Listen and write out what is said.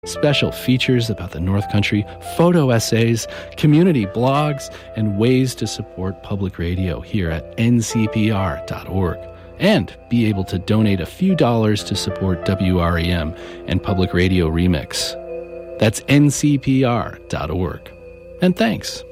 special features about the North Country, photo essays, community blogs, and ways to support public radio here at ncpr.org. And be able to donate a few dollars to support WREM and Public Radio Remix. That's ncpr.org. And thanks.